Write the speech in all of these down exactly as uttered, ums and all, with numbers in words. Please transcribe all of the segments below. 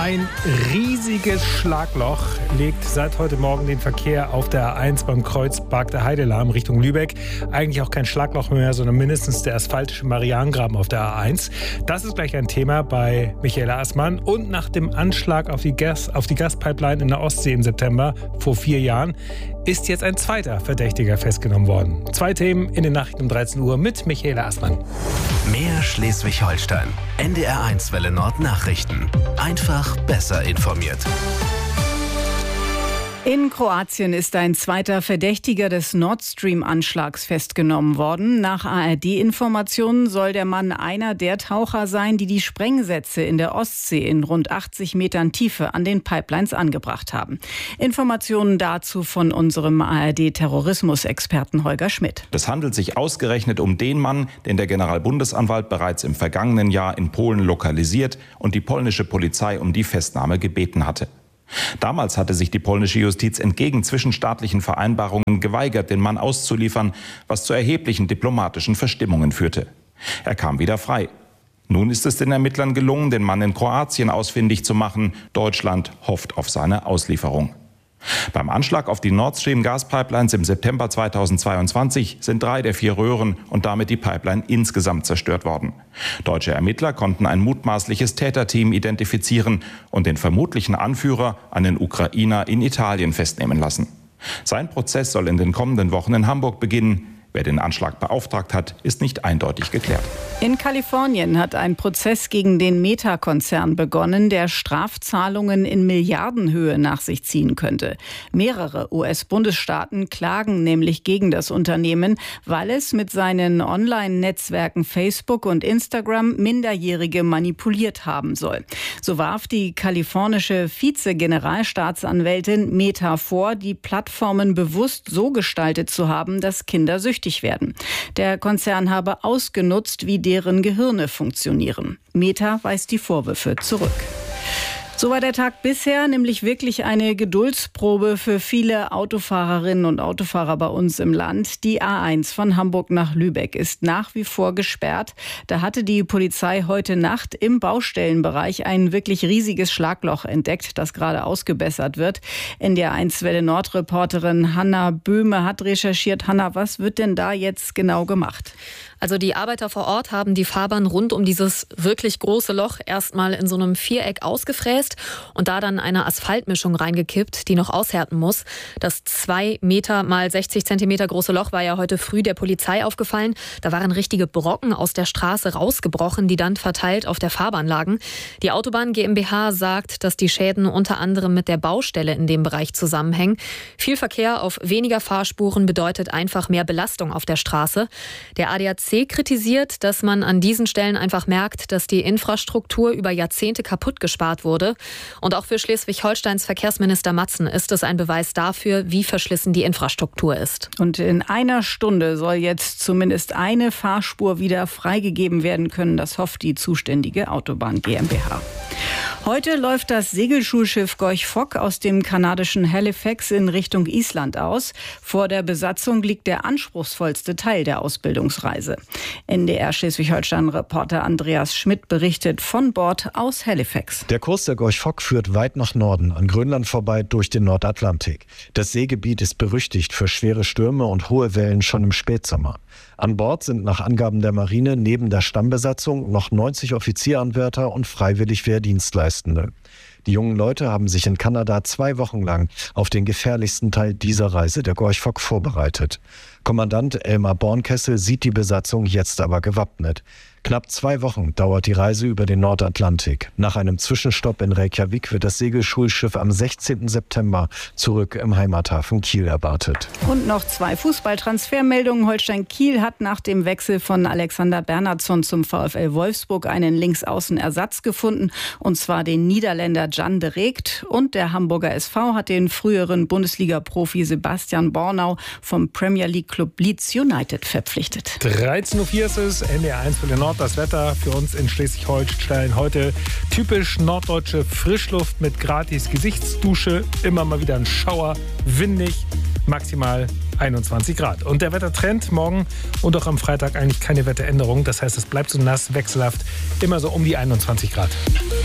Ein riesiges Schlagloch legt seit heute Morgen den Verkehr auf der A eins beim Kreuz Bargter Heide lahm Richtung Lübeck. Eigentlich auch kein Schlagloch mehr, sondern mindestens der asphaltische Marianengraben auf der A eins. Das ist gleich ein Thema bei Michaela Assmann. Und nach dem Anschlag auf die, Gas, auf die Gaspipeline in der Ostsee im September vor vier Jahren ist jetzt ein zweiter Verdächtiger festgenommen worden. Zwei Themen in den Nachrichten um dreizehn Uhr mit Michaela Assmann. Mehr Schleswig-Holstein. N D R eins Welle Nord Nachrichten. Einfach besser informiert. In Kroatien ist ein zweiter Verdächtiger des Nord Stream-Anschlags festgenommen worden. Nach A R D-Informationen soll der Mann einer der Taucher sein, die die Sprengsätze in der Ostsee in rund achtzig Metern Tiefe an den Pipelines angebracht haben. Informationen dazu von unserem A R D-Terrorismusexperten Holger Schmidt. Es handelt sich ausgerechnet um den Mann, den der Generalbundesanwalt bereits im vergangenen Jahr in Polen lokalisiert und die polnische Polizei um die Festnahme gebeten hatte. Damals hatte sich die polnische Justiz entgegen zwischenstaatlichen Vereinbarungen geweigert, den Mann auszuliefern, was zu erheblichen diplomatischen Verstimmungen führte. Er kam wieder frei. Nun ist es den Ermittlern gelungen, den Mann in Kroatien ausfindig zu machen. Deutschland hofft auf seine Auslieferung. Beim Anschlag auf die Nord Stream Gaspipelines im September zweitausendzweiundzwanzig sind drei der vier Röhren und damit die Pipeline insgesamt zerstört worden. Deutsche Ermittler konnten ein mutmaßliches Täterteam identifizieren und den vermutlichen Anführer, einen Ukrainer, in Italien festnehmen lassen. Sein Prozess soll in den kommenden Wochen in Hamburg beginnen. Wer den Anschlag beauftragt hat, ist nicht eindeutig geklärt. In Kalifornien hat ein Prozess gegen den Meta-Konzern begonnen, der Strafzahlungen in Milliardenhöhe nach sich ziehen könnte. Mehrere U S-Bundesstaaten klagen nämlich gegen das Unternehmen, weil es mit seinen Online-Netzwerken Facebook und Instagram Minderjährige manipuliert haben soll. So warf die kalifornische Vize-Generalstaatsanwältin Meta vor, die Plattformen bewusst so gestaltet zu haben, dass Kinder süchtig werden. Der Konzern habe ausgenutzt, wie deren Gehirne funktionieren. Meta weist die Vorwürfe zurück. So war der Tag bisher nämlich wirklich eine Geduldsprobe für viele Autofahrerinnen und Autofahrer bei uns im Land. Die A eins von Hamburg nach Lübeck ist nach wie vor gesperrt. Da hatte die Polizei heute Nacht im Baustellenbereich ein wirklich riesiges Schlagloch entdeckt, das gerade ausgebessert wird. N D R eins Welle Nord-Reporterin Hanna Böhme hat recherchiert. Hanna, was wird denn da jetzt genau gemacht? Also die Arbeiter vor Ort haben die Fahrbahn rund um dieses wirklich große Loch erstmal in so einem Viereck ausgefräst und da dann eine Asphaltmischung reingekippt, die noch aushärten muss. Das zwei Meter mal sechzig Zentimeter große Loch war ja heute früh der Polizei aufgefallen. Da waren richtige Brocken aus der Straße rausgebrochen, die dann verteilt auf der Fahrbahn lagen. Die Autobahn GmbH sagt, dass die Schäden unter anderem mit der Baustelle in dem Bereich zusammenhängen. Viel Verkehr auf weniger Fahrspuren bedeutet einfach mehr Belastung auf der Straße. Der A D A C kritisiert, dass man an diesen Stellen einfach merkt, dass die Infrastruktur über Jahrzehnte kaputt gespart wurde. Und auch für Schleswig-Holsteins Verkehrsminister Matzen ist es ein Beweis dafür, wie verschlissen die Infrastruktur ist. Und in einer Stunde soll jetzt zumindest eine Fahrspur wieder freigegeben werden können. Das hofft die zuständige Autobahn GmbH. Heute läuft das Segelschulschiff Gorch Fock aus dem kanadischen Halifax in Richtung Island aus. Vor der Besatzung liegt der anspruchsvollste Teil der Ausbildungsreise. N D R Schleswig-Holstein-Reporter Andreas Schmidt berichtet von Bord aus Halifax. Der Kurs der Gorch Fock führt weit nach Norden, an Grönland vorbei durch den Nordatlantik. Das Seegebiet ist berüchtigt für schwere Stürme und hohe Wellen schon im Spätsommer. An Bord sind nach Angaben der Marine neben der Stammbesatzung noch neunzig Offizieranwärter und freiwillig Wehrdienstleistende. Die jungen Leute haben sich in Kanada zwei Wochen lang auf den gefährlichsten Teil dieser Reise der Gorch Fock vorbereitet. Kommandant Elmar Bornkessel sieht die Besatzung jetzt aber gewappnet. Knapp zwei Wochen dauert die Reise über den Nordatlantik. Nach einem Zwischenstopp in Reykjavik wird das Segelschulschiff am sechzehnten September zurück im Heimathafen Kiel erwartet. Und noch zwei Fußballtransfermeldungen. Holstein Kiel hat nach dem Wechsel von Alexander Bernhardsson zum VfL Wolfsburg einen Linksaußenersatz gefunden, und zwar den Niederländer Jan de Reekt. Und der Hamburger S V hat den früheren Bundesliga-Profi Sebastian Bornau vom Premier League Club Leeds United verpflichtet. dreizehn Uhr vier ist es, N D R eins für den Nord. Das Wetter für uns in Schleswig-Holstein heute typisch norddeutsche Frischluft mit gratis Gesichtsdusche, immer mal wieder ein Schauer, windig, maximal einundzwanzig Grad. Und der Wettertrend morgen und auch am Freitag eigentlich keine Wetteränderung. Das heißt, es bleibt so nass, wechselhaft, immer so um die einundzwanzig Grad.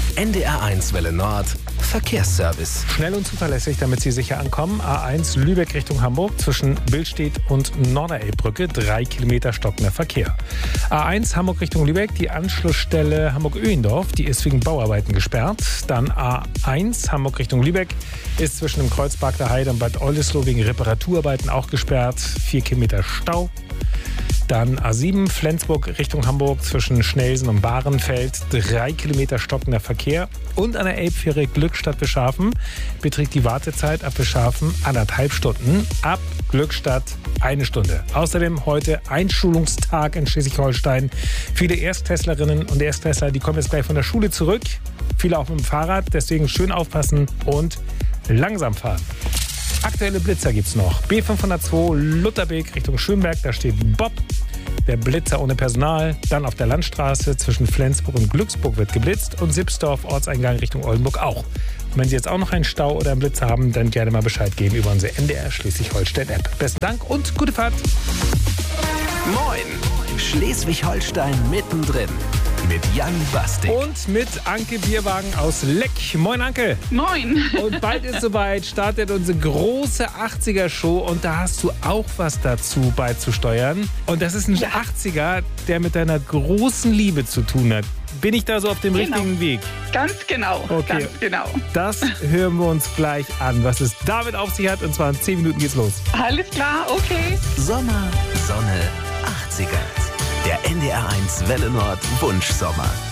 N D R eins Welle Nord, Verkehrsservice. Schnell und zuverlässig, damit Sie sicher ankommen. A eins Lübeck Richtung Hamburg zwischen Billstedt und Norderelbbrücke. Drei Kilometer stockender Verkehr. A eins Hamburg Richtung Lübeck, die Anschlussstelle Hamburg-Öhendorf, die ist wegen Bauarbeiten gesperrt. Dann A eins Hamburg Richtung Lübeck ist zwischen dem Kreuzpark der Heide und Bad Oldesloe wegen Reparaturarbeiten auch gesperrt. Vier Kilometer Stau. Dann A sieben Flensburg Richtung Hamburg zwischen Schnelsen und Bahrenfeld. Drei Kilometer stockender Verkehr. Und an der Elbfähre Glückstadt Beschafen beträgt die Wartezeit ab Beschafen anderthalb Stunden. Ab Glückstadt eine Stunde. Außerdem heute Einschulungstag in Schleswig-Holstein. Viele Erstklässlerinnen und Erstklässler, die kommen jetzt gleich von der Schule zurück. Viele auch mit dem Fahrrad. Deswegen schön aufpassen und langsam fahren. Aktuelle Blitzer gibt's noch. B fünfhundertzwei Lutherbeek Richtung Schönberg, da steht Bob. Der Blitzer ohne Personal. Dann auf der Landstraße zwischen Flensburg und Glücksburg wird geblitzt und Sipsdorf Ortseingang Richtung Oldenburg auch. Und wenn Sie jetzt auch noch einen Stau oder einen Blitzer haben, dann gerne mal Bescheid geben über unsere N D R Schleswig-Holstein-App. Besten Dank und gute Fahrt. Moin, Schleswig-Holstein mittendrin. Mit Jan Bastik. Und mit Anke Bierwagen aus Leck. Moin, Anke. Moin. Und bald ist soweit, startet unsere große achtziger-Show. Und da hast du auch was dazu beizusteuern. Und das ist ein ja. achtziger, der mit deiner großen Liebe zu tun hat. Bin ich da so auf dem genau. richtigen Weg? Ganz genau. Okay. Ganz genau. Das hören wir uns gleich an, was es damit auf sich hat. Und zwar in zehn Minuten geht's los. Alles klar, okay. Sommer, Sonne, achtziger. Der N D R eins Welle Nord Wunschsommer.